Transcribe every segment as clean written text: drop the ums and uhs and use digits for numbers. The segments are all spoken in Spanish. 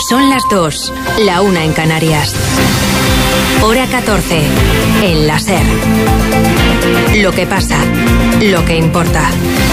Son las 2, la 1 en Canarias. Hora 14, en la SER. Lo que pasa, lo que importa.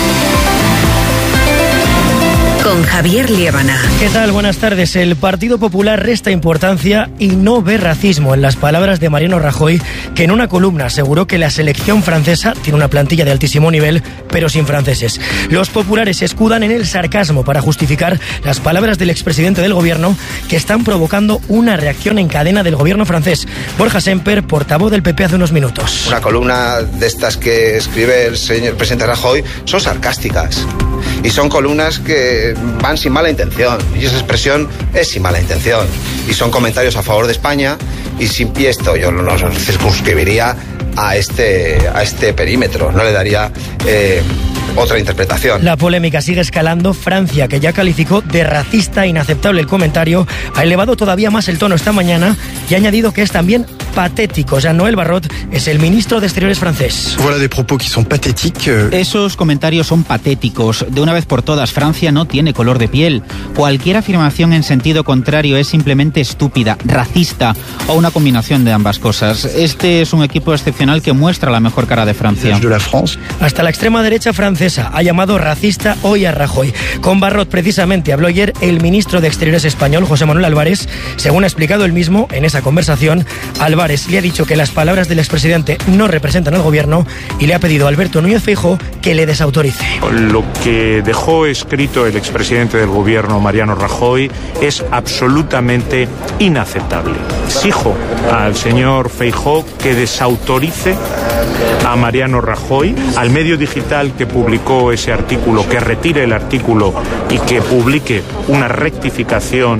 Con Javier Liébana. ¿Qué tal? Buenas tardes. El Partido Popular resta importancia y no ve racismo en las palabras de Mariano Rajoy, que en una columna aseguró que la selección francesa tiene una plantilla de altísimo nivel, pero sin franceses. Los populares se escudan en el sarcasmo para justificar las palabras del expresidente del gobierno, que están provocando una reacción en cadena del gobierno francés. Borja Semper, portavoz del PP hace unos minutos. Una columna de estas que escribe el señor presidente Rajoy son sarcásticas. Y son columnas que van sin mala intención. Y esa expresión es sin mala intención. Y son comentarios a favor de España. Y esto yo no los circunscribiría a este perímetro. No le daría otra interpretación. La polémica sigue escalando. Francia, que ya calificó de racista e inaceptable el comentario, ha elevado todavía más el tono esta mañana y ha añadido que es también patético. Jean-Noël Barrot es el ministro de Exteriores francés. Voilà des propos qui sont pathétiques. Esos comentarios son patéticos. De una vez por todas, Francia no tiene color de piel. Cualquier afirmación en sentido contrario es simplemente estúpida, racista o una combinación de ambas cosas. Este es un equipo excepcional que muestra la mejor cara de Francia. Hasta la extrema derecha francesa ha llamado racista hoy a Rajoy. Con Barrot precisamente habló ayer el ministro de Exteriores español, José Manuel Álvarez. Según ha explicado él mismo en esa conversación, Álvarez le ha dicho que las palabras del expresidente no representan al gobierno y le ha pedido a Alberto Núñez Feijóo que le desautorice. Lo que dejó escrito el expresidente del gobierno, Mariano Rajoy, es absolutamente inaceptable. Exijo al señor Feijóo que desautorice a Mariano Rajoy, al medio digital que publicó ese artículo, que retire el artículo y que publique una rectificación.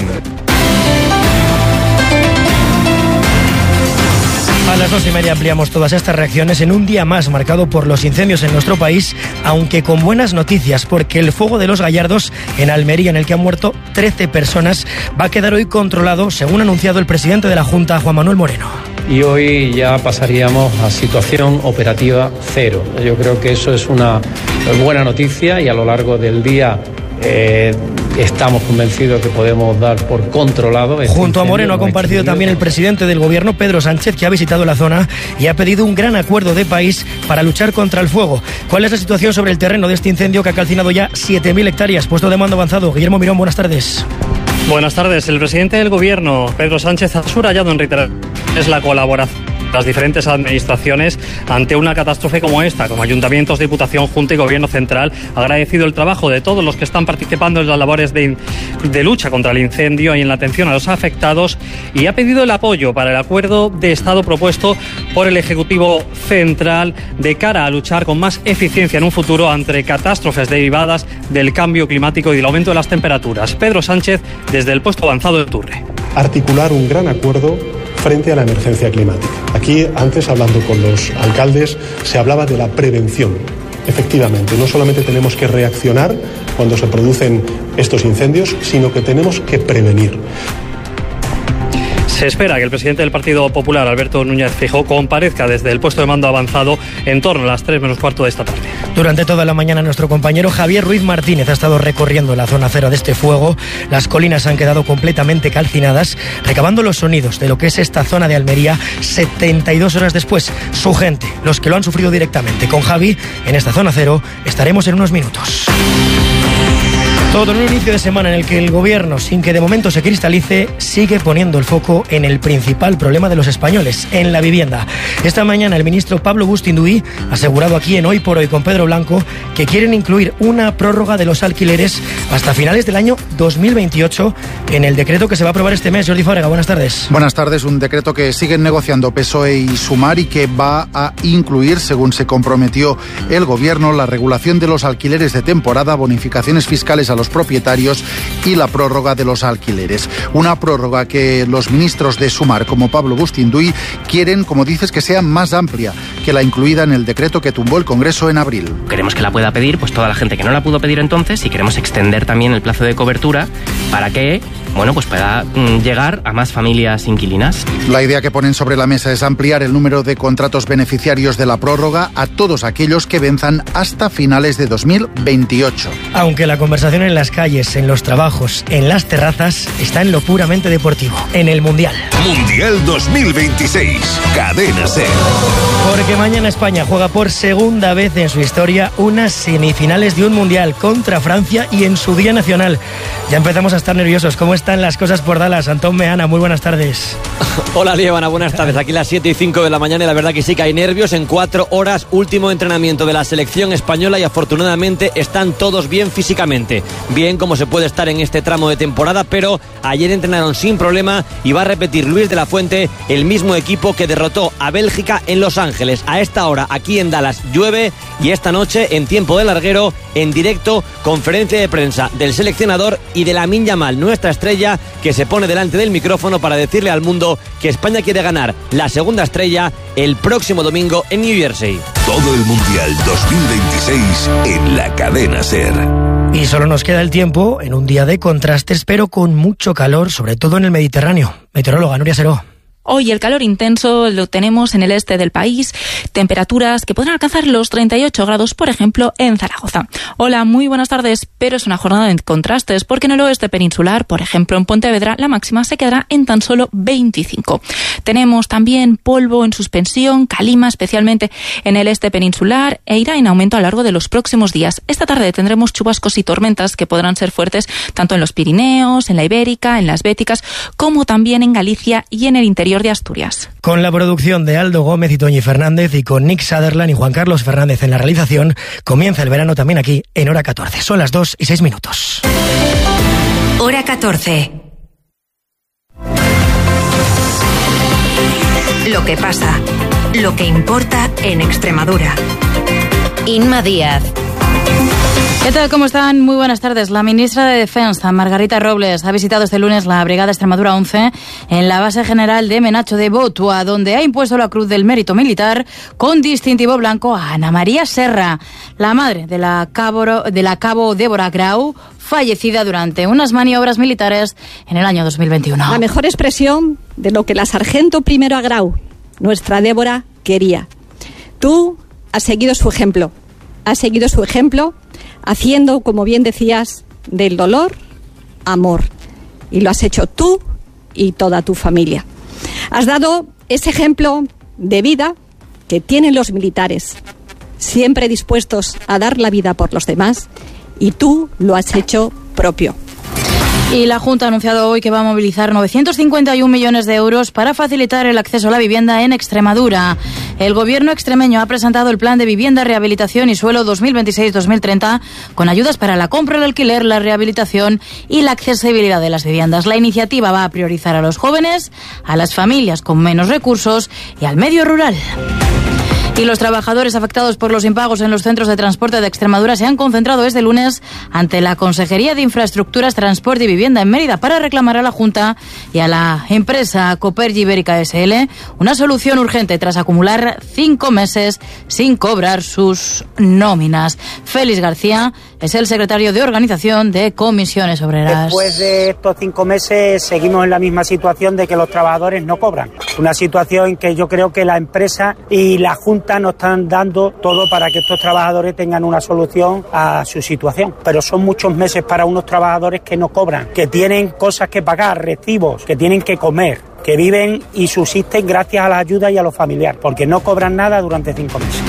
A las 2:30 ampliamos todas estas reacciones en un día más marcado por los incendios en nuestro país, aunque con buenas noticias, porque el fuego de los Gallardos en Almería, en el que han muerto 13 personas, va a quedar hoy controlado, según ha anunciado el presidente de la Junta, Juan Manuel Moreno. Y hoy ya pasaríamos a situación operativa cero. Yo creo que eso es una buena noticia y a lo largo del día estamos convencidos que podemos dar por controlado. Junto a Moreno ha comparecido también el presidente del gobierno, Pedro Sánchez, que ha visitado la zona y ha pedido un gran acuerdo de país para luchar contra el fuego. ¿Cuál es la situación sobre el terreno de este incendio que ha calcinado ya 7.000 hectáreas? Puesto de mando avanzado. Guillermo Mirón, buenas tardes. Buenas tardes. El presidente del gobierno, Pedro Sánchez, ha subrayado en reiteraciones la colaboración de las diferentes administraciones ante una catástrofe como esta, como ayuntamientos, diputación, junta y gobierno central. Ha agradecido el trabajo de todos los que están participando en las labores de lucha contra el incendio y en la atención a los afectados, y ha pedido el apoyo para el acuerdo de Estado propuesto por el Ejecutivo Central de cara a luchar con más eficiencia en un futuro ante catástrofes derivadas del cambio climático y del aumento de las temperaturas. Pedro Sánchez, desde el puesto avanzado de Turre. Articular un gran acuerdo frente a la emergencia climática. Aquí, antes, hablando con los alcaldes, se hablaba de la prevención. Efectivamente, no solamente tenemos que reaccionar cuando se producen estos incendios, sino que tenemos que prevenir. Se espera que el presidente del Partido Popular, Alberto Núñez Feijóo, comparezca desde el puesto de mando avanzado en torno a las 3 menos cuarto de esta tarde. Durante toda la mañana nuestro compañero Javier Ruiz Martínez ha estado recorriendo la zona cero de este fuego. Las colinas han quedado completamente calcinadas, recabando los sonidos de lo que es esta zona de Almería 72 horas después. Su gente, los que lo han sufrido directamente. Con Javi, en esta zona cero, estaremos en unos minutos. Todo en un inicio de semana en el que el gobierno, sin que de momento se cristalice, sigue poniendo el foco en el principal problema de los españoles, en la vivienda. Esta mañana el ministro Pablo Bustinduy ha asegurado aquí en Hoy por Hoy con Pedro Blanco que quieren incluir una prórroga de los alquileres hasta finales del año 2028 en el decreto que se va a aprobar este mes. Jordi Fábrega, buenas tardes. Buenas tardes. Un decreto que siguen negociando PSOE y Sumar y que va a incluir, según se comprometió el gobierno, la regulación de los alquileres de temporada, bonificaciones fiscales a los propietarios y la prórroga de los alquileres. Una prórroga que los ministros de Sumar, como Pablo Bustinduy, quieren, como dices, que sea más amplia que la incluida en el decreto que tumbó el Congreso en abril. Queremos que la pueda pedir pues toda la gente que no la pudo pedir entonces, y queremos extender también el plazo de cobertura para que pues pueda llegar a más familias inquilinas. La idea que ponen sobre la mesa es ampliar el número de contratos beneficiarios de la prórroga a todos aquellos que venzan hasta finales de 2028. Aunque la conversación en las calles, en los trabajos, en las terrazas, está en lo puramente deportivo, en el Mundial. Mundial 2026, Cadena SER. Porque mañana España juega por segunda vez en su historia unas semifinales de un Mundial contra Francia y en su día nacional. Ya empezamos a estar nerviosos. ¿Cómo están las cosas por Dallas? Antón Meana, muy buenas tardes. Hola, Lievana, buenas tardes. Aquí las 7:05 de la mañana y la verdad que sí que hay nervios. En 4 horas, último entrenamiento de la selección española y afortunadamente están todos bien físicamente. Bien como se puede estar en este tramo de temporada, pero ayer entrenaron sin problema y va a repetir Luis de la Fuente el mismo equipo que derrotó a Bélgica en Los Ángeles. A esta hora, aquí en Dallas, llueve y esta noche, en tiempo de larguero, en directo, conferencia de prensa del seleccionador y de Lamine Yamal, nuestra estrella, que se pone delante del micrófono para decirle al mundo que España quiere ganar la segunda estrella el próximo domingo en New Jersey. Todo el Mundial 2026 en la Cadena SER. Y solo nos queda el tiempo en un día de contrastes, pero con mucho calor, sobre todo en el Mediterráneo. Meteoróloga Nuria Seró. Hoy el calor intenso lo tenemos en el este del país, temperaturas que podrán alcanzar los 38 grados, por ejemplo, en Zaragoza. Hola, muy buenas tardes, pero es una jornada de contrastes, porque en el oeste peninsular, por ejemplo, en Pontevedra, la máxima se quedará en tan solo 25. Tenemos también polvo en suspensión, calima, especialmente en el este peninsular, e irá en aumento a lo largo de los próximos días. Esta tarde tendremos chubascos y tormentas que podrán ser fuertes tanto en los Pirineos, en la Ibérica, en las Béticas, como también en Galicia y en el interior de Asturias. Con la producción de Aldo Gómez y Toñi Fernández y con Nick Sutherland y Juan Carlos Fernández en la realización, comienza el verano también aquí en Hora 14. Son las 2:06. Hora 14. Lo que pasa, lo que importa en Extremadura. Inma Díaz. ¿Qué tal? ¿Cómo están? Muy buenas tardes. La ministra de Defensa, Margarita Robles, ha visitado este lunes la Brigada Extremadura 11 en la base general de Menacho de Botua, donde ha impuesto la Cruz del Mérito Militar con distintivo blanco a Ana María Serra, la madre de la cabo Débora Grau, fallecida durante unas maniobras militares en el año 2021. La mejor expresión de lo que la sargento primero a Grau, nuestra Débora, quería. Tú has seguido su ejemplo. Haciendo, como bien decías, del dolor, amor. Y lo has hecho tú y toda tu familia. Has dado ese ejemplo de vida que tienen los militares, siempre dispuestos a dar la vida por los demás, y tú lo has hecho propio. Y la Junta ha anunciado hoy que va a movilizar 951 millones de euros para facilitar el acceso a la vivienda en Extremadura. El gobierno extremeño ha presentado el Plan de Vivienda, Rehabilitación y Suelo 2026-2030 con ayudas para la compra, el alquiler, la rehabilitación y la accesibilidad de las viviendas. La iniciativa va a priorizar a los jóvenes, a las familias con menos recursos y al medio rural. Y los trabajadores afectados por los impagos en los centros de transporte de Extremadura se han concentrado este lunes ante la Consejería de Infraestructuras, Transporte y Vivienda en Mérida para reclamar a la Junta y a la empresa Copergy Ibérica SL una solución urgente tras acumular 5 meses sin cobrar sus nóminas. Félix García es el secretario de Organización de Comisiones Obreras. Después de estos 5 meses seguimos en la misma situación de que los trabajadores no cobran. Una situación que yo creo que la empresa y la Junta nos están dando todo para que estos trabajadores tengan una solución a su situación. Pero son muchos meses para unos trabajadores que no cobran, que tienen cosas que pagar, recibos, que tienen que comer, que viven y subsisten gracias a la ayuda y a los familiares, porque no cobran nada durante 5 meses.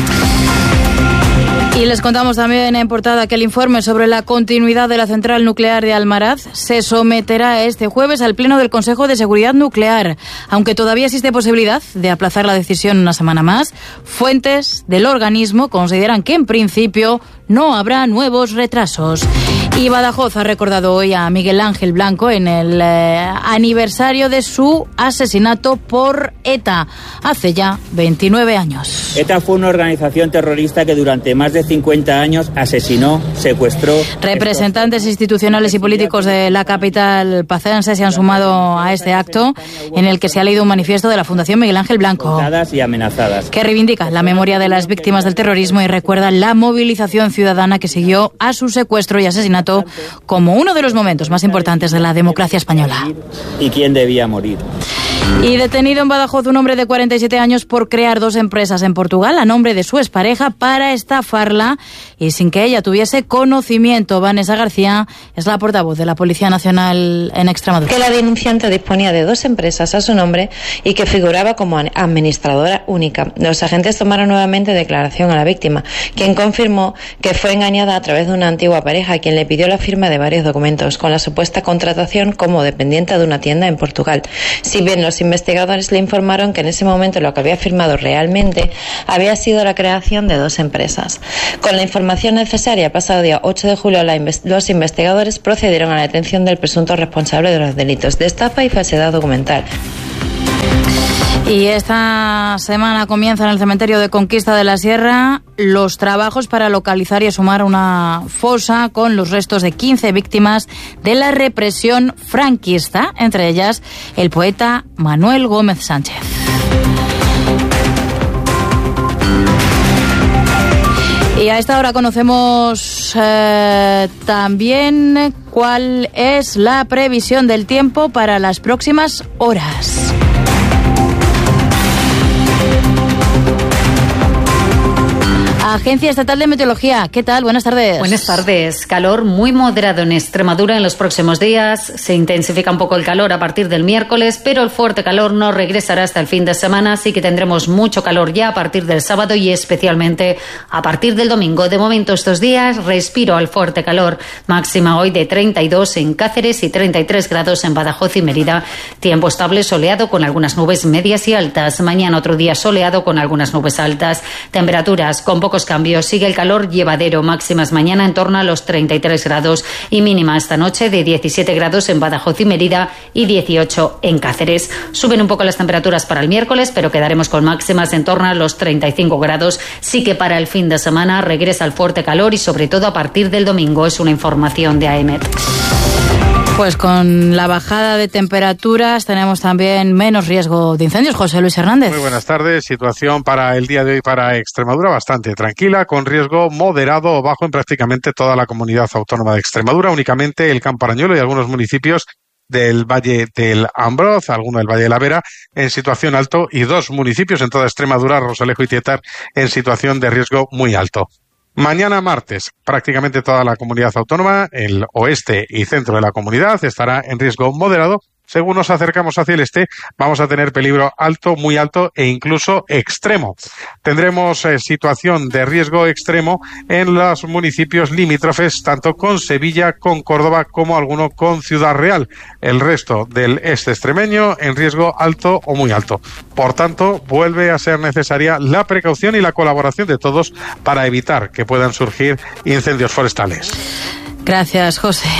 Y les contamos también en portada que el informe sobre la continuidad de la central nuclear de Almaraz se someterá este jueves al Pleno del Consejo de Seguridad Nuclear. Aunque todavía existe posibilidad de aplazar la decisión una semana más, fuentes del organismo consideran que en principio no habrá nuevos retrasos. Y Badajoz ha recordado hoy a Miguel Ángel Blanco en el aniversario de su asesinato por ETA, hace ya 29 años. ETA fue una organización terrorista que durante más de 50 años asesinó, secuestró... Representantes institucionales y políticos de la capital pacense se han sumado a este acto en el que se ha leído un manifiesto de la Fundación Miguel Ángel Blanco y amenazadas, que reivindica la memoria de las víctimas del terrorismo y recuerda la movilización ciudadana que siguió a su secuestro y asesinato relató como uno de los momentos más importantes de la democracia española. ¿Y quién debía morir? Y detenido en Badajoz un hombre de 47 años por crear 2 empresas en Portugal a nombre de su expareja para estafarla y sin que ella tuviese conocimiento. Vanessa García es la portavoz de la Policía Nacional en Extremadura. Que la denunciante disponía de 2 empresas a su nombre y que figuraba como administradora única. Los agentes tomaron nuevamente declaración a la víctima, quien confirmó que fue engañada a través de una antigua pareja, quien le pidió la firma de varios documentos con la supuesta contratación como dependiente de una tienda en Portugal. Si bien los investigadores le informaron que en ese momento lo que había firmado realmente había sido la creación de 2 empresas. Con la información necesaria, pasado día 8 de julio, los investigadores procedieron a la detención del presunto responsable de los delitos de estafa y falsedad documental. Y esta semana comienza en el cementerio de Conquista de la Sierra los trabajos para localizar y exhumar una fosa con los restos de 15 víctimas de la represión franquista, entre ellas el poeta Manuel Gómez Sánchez. Y a esta hora conocemos también cuál es la previsión del tiempo para las próximas horas. Agencia Estatal de Meteorología, ¿qué tal? Buenas tardes. Buenas tardes. Calor muy moderado en Extremadura en los próximos días. Se intensifica un poco el calor a partir del miércoles, pero el fuerte calor no regresará hasta el fin de semana, así que tendremos mucho calor ya a partir del sábado y especialmente a partir del domingo. De momento estos días respiro al fuerte calor. Máxima hoy de 32 en Cáceres y 33 grados en Badajoz y Mérida. Tiempo estable soleado con algunas nubes medias y altas. Mañana otro día soleado con algunas nubes altas. Temperaturas con pocos cambios. Sigue el calor llevadero. Máximas mañana en torno a los 33 grados y mínima esta noche de 17 grados en Badajoz y Mérida y 18 en Cáceres. Suben un poco las temperaturas para el miércoles, pero quedaremos con máximas en torno a los 35 grados. Sí que para el fin de semana regresa el fuerte calor y sobre todo a partir del domingo. Es una información de AEMET. Pues con la bajada de temperaturas tenemos también menos riesgo de incendios. José Luis Hernández. Muy buenas tardes. Situación para el día de hoy para Extremadura bastante tranquila, con riesgo moderado o bajo en prácticamente toda la comunidad autónoma de Extremadura. Únicamente el Camparañuelo y algunos municipios del Valle del Ambroz, alguno del Valle de la Vera, en situación alto, y 2 municipios en toda Extremadura, Rosalejo y Tietar, en situación de riesgo muy alto. Mañana martes, prácticamente toda la comunidad autónoma, el oeste y centro de la comunidad, estará en riesgo moderado. Según nos acercamos hacia el este, vamos a tener peligro alto, muy alto e incluso extremo. Tendremos situación de riesgo extremo en los municipios limítrofes, tanto con Sevilla, con Córdoba, como alguno con Ciudad Real. El resto del este extremeño en riesgo alto o muy alto. Por tanto, vuelve a ser necesaria la precaución y la colaboración de todos para evitar que puedan surgir incendios forestales. Gracias, José.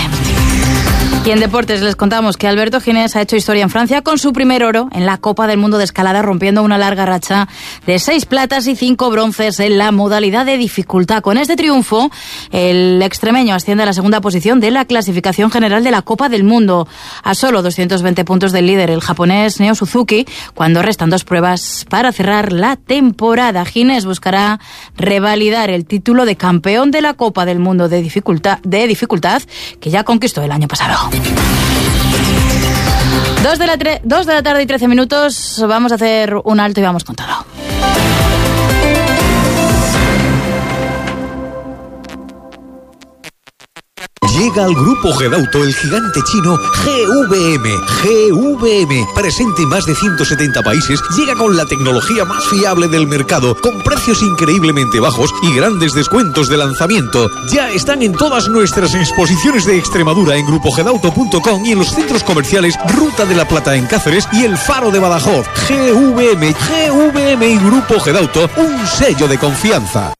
Y en deportes les contamos que Alberto Ginés ha hecho historia en Francia con su primer oro en la Copa del Mundo de Escalada, rompiendo una larga racha de 6 platas y 5 bronces en la modalidad de dificultad. Con este triunfo, el extremeño asciende a la segunda posición de la clasificación general de la Copa del Mundo, a solo 220 puntos del líder, el japonés Neo Suzuki, cuando restan 2 pruebas para cerrar la temporada. Ginés buscará revalidar el título de campeón de la Copa del Mundo de dificultad que ya conquistó el año pasado. 2 de la tarde y 13 minutos. Vamos a hacer un alto y vamos con todo. Llega al grupo Gedauto el gigante chino GVM. Presente en más de 170 países, llega con la tecnología más fiable del mercado, con precios increíblemente bajos y grandes descuentos de lanzamiento. Ya están en todas nuestras exposiciones de Extremadura en grupogedauto.com y en los centros comerciales Ruta de la Plata en Cáceres y El Faro de Badajoz. GVM y Grupo Gedauto, un sello de confianza.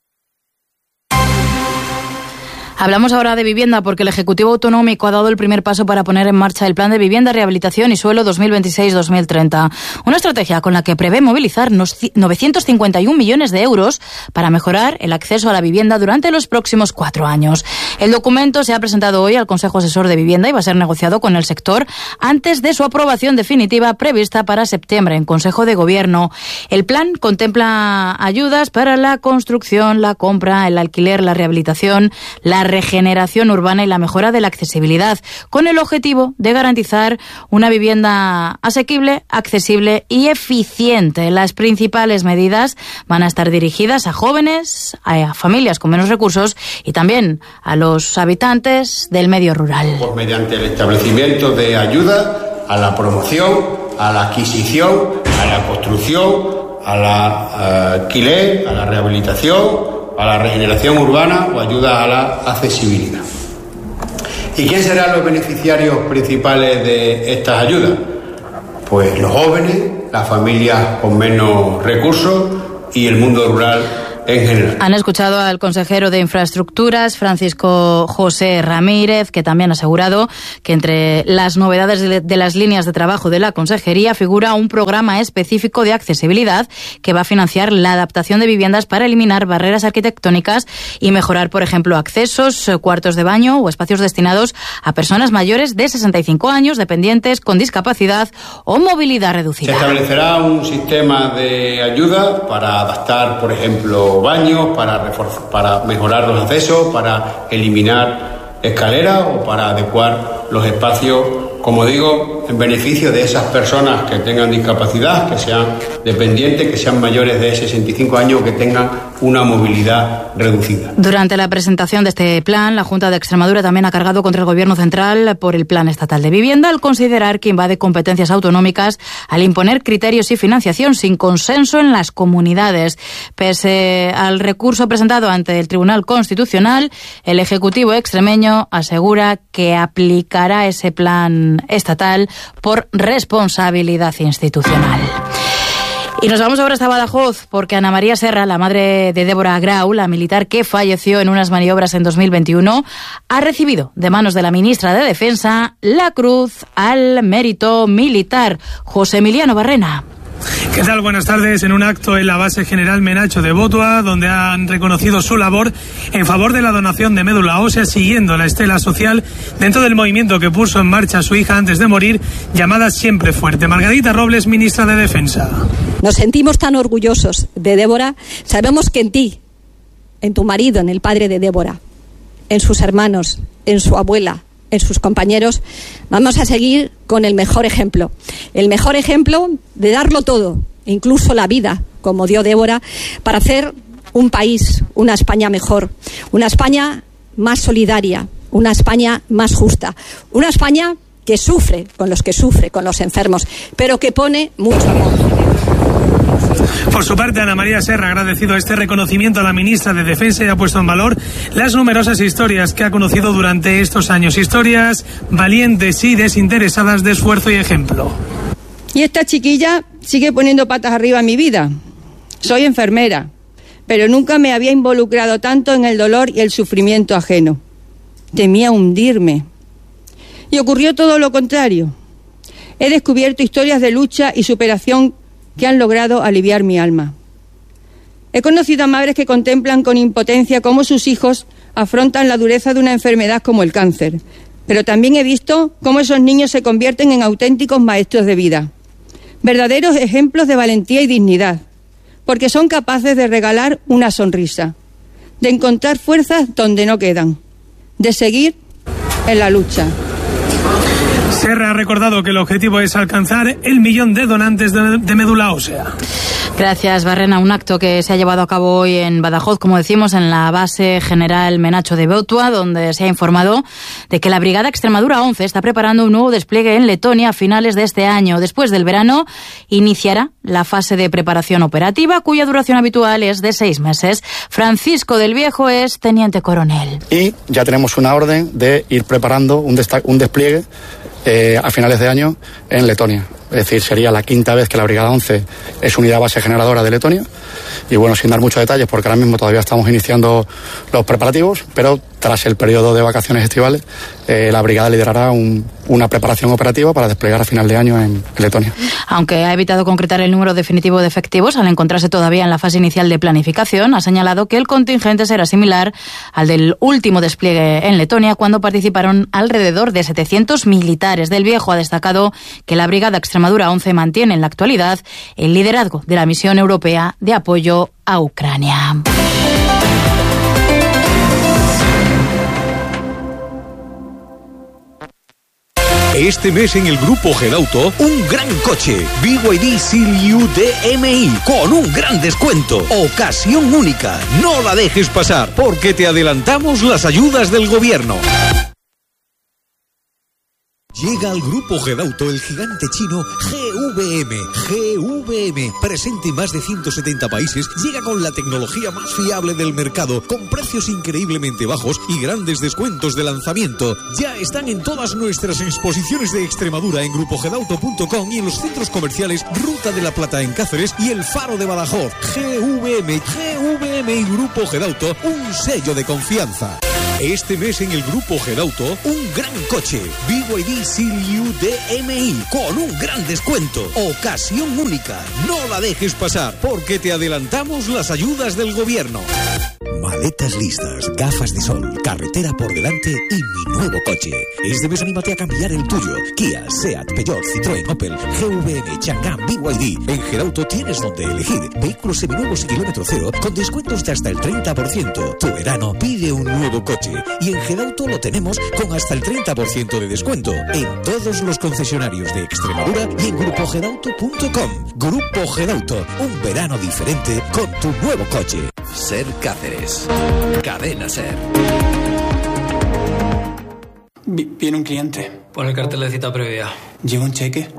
Hablamos ahora de vivienda porque el Ejecutivo Autonómico ha dado el primer paso para poner en marcha el Plan de Vivienda, Rehabilitación y Suelo 2026-2030. Una estrategia con la que prevé movilizar 951 millones de euros para mejorar el acceso a la vivienda durante los próximos 4 años. El documento se ha presentado hoy al Consejo Asesor de Vivienda y va a ser negociado con el sector antes de su aprobación definitiva prevista para septiembre en Consejo de Gobierno. El plan contempla ayudas para la construcción, la compra, el alquiler, la rehabilitación, la regeneración urbana y la mejora de la accesibilidad, con el objetivo de garantizar una vivienda asequible, accesible y eficiente. Las principales medidas van a estar dirigidas a jóvenes, a familias con menos recursos y también a los habitantes del medio rural. Pues mediante el establecimiento de ayuda a la promoción, a la adquisición, a la construcción, a la alquiler, a la rehabilitación, a la regeneración urbana o ayuda a la accesibilidad. ¿Y quién serán los beneficiarios principales de estas ayudas? Pues los jóvenes, las familias con menos recursos y el mundo rural en general. Han escuchado al consejero de Infraestructuras, Francisco José Ramírez, que también ha asegurado que entre las novedades de las líneas de trabajo de la consejería figura un programa específico de accesibilidad que va a financiar la adaptación de viviendas para eliminar barreras arquitectónicas y mejorar, por ejemplo, accesos, cuartos de baño o espacios destinados a personas mayores de 65 años, dependientes, con discapacidad o movilidad reducida. Se establecerá un sistema de ayuda para adaptar, por ejemplo, baños, para mejorar los accesos, para eliminar escaleras o para adecuar los espacios, como digo, en beneficio de esas personas que tengan discapacidad, que sean dependientes, que sean mayores de 65 años, que tengan una movilidad reducida. Durante la presentación de este plan, la Junta de Extremadura también ha cargado contra el Gobierno central por el Plan Estatal de Vivienda, al considerar que invade competencias autonómicas al imponer criterios y financiación sin consenso en las comunidades. Pese al recurso presentado ante el Tribunal Constitucional, el Ejecutivo extremeño asegura que aplicará ese plan estatal por responsabilidad institucional. Y nos vamos ahora hasta Badajoz, porque Ana María Serra, la madre de Débora Grau, la militar que falleció en unas maniobras en 2021, ha recibido de manos de la ministra de Defensa la Cruz al Mérito Militar. José Emiliano Barrena. ¿Qué tal? Buenas tardes. En un acto en la base general Menacho de Botua, donde han reconocido su labor en favor de la donación de médula ósea, siguiendo la estela social dentro del movimiento que puso en marcha su hija antes de morir, llamada Siempre Fuerte. Margarita Robles, ministra de Defensa. Nos sentimos tan orgullosos de Débora. Sabemos que en ti, en tu marido, en el padre de Débora, en sus hermanos, en su abuela, en sus compañeros, vamos a seguir con el mejor ejemplo de darlo todo, incluso la vida, como dio Débora, para hacer un país, una España mejor, una España más solidaria, una España más justa, una España que sufre, con los enfermos, pero que pone mucho amor. Por su parte, Ana María Serra ha agradecido este reconocimiento a la ministra de Defensa y ha puesto en valor las numerosas historias que ha conocido durante estos años. Historias valientes y desinteresadas de esfuerzo y ejemplo. Y esta chiquilla sigue poniendo patas arriba en mi vida. Soy enfermera, pero nunca me había involucrado tanto en el dolor y el sufrimiento ajeno. Temía hundirme. Y ocurrió todo lo contrario. He descubierto historias de lucha y superación que han logrado aliviar mi alma. He conocido a madres que contemplan con impotencia cómo sus hijos afrontan la dureza de una enfermedad como el cáncer, pero también he visto cómo esos niños se convierten en auténticos maestros de vida, verdaderos ejemplos de valentía y dignidad, porque son capaces de regalar una sonrisa, de encontrar fuerzas donde no quedan, de seguir en la lucha. Serra ha recordado que el objetivo es alcanzar el 1 millón de donantes de médula ósea. Gracias, Barrena. Un acto que se ha llevado a cabo hoy en Badajoz, como decimos, en la base general Menacho de Botua, donde se ha informado de que la Brigada Extremadura 11 está preparando un nuevo despliegue en Letonia a finales de este año. Después del verano iniciará la fase de preparación operativa, cuya duración habitual es de 6 meses. Francisco del Viejo es teniente coronel. Y ya tenemos una orden de ir preparando un despliegue a finales de año en Letonia. Es decir, sería la 5ª vez que la Brigada 11 es unidad base generadora de Letonia. Y bueno, sin dar muchos detalles, porque ahora mismo todavía estamos iniciando los preparativos, pero tras el periodo de vacaciones estivales, la Brigada liderará una preparación operativa para desplegar a final de año en Letonia. Aunque ha evitado concretar el número definitivo de efectivos al encontrarse todavía en la fase inicial de planificación, ha señalado que el contingente será similar al del último despliegue en Letonia, cuando participaron alrededor de 700 militares. Del Viejo ha destacado que la Brigada Extremadura 11 mantiene en la actualidad el liderazgo de la misión europea de apoyo a Ucrania. Este mes en el Grupo Gedauto, un gran coche. BYD Seal-U DMI con un gran descuento. Ocasión única. No la dejes pasar porque te adelantamos las ayudas del gobierno. Llega al Grupo Gedauto el gigante chino GVM. GVM, presente en más de 170 países, llega con la tecnología más fiable del mercado, con precios increíblemente bajos y grandes descuentos de lanzamiento. Ya están en todas nuestras exposiciones de Extremadura en grupogedauto.com y en los centros comerciales Ruta de la Plata en Cáceres y El Faro de Badajoz. GVM y Grupo Gedauto, un sello de confianza. Este mes en el Grupo Gedauto, un gran coche. BYD Seal-U DMI con un gran descuento. Ocasión única. No la dejes pasar porque te adelantamos las ayudas del gobierno. Maletas listas, gafas de sol, carretera por delante y mi nuevo coche. Este mes anímate a cambiar el tuyo. Kia, Seat, Peugeot, Citroën, Opel, GVM, Chang'an, BYD. En Gedauto tienes donde elegir. Vehículos seminuevos y kilómetro cero con descuentos de hasta el 30%. Tu verano pide un nuevo coche. Y en Gedauto lo tenemos con hasta el 30% de descuento en todos los concesionarios de Extremadura y en grupogedauto.com. Grupo Gedauto, un verano diferente con tu nuevo coche. Ser Cáceres. Cadena Ser. Viene un cliente. Pon el cartel de cita previa. ¿Lleva un cheque?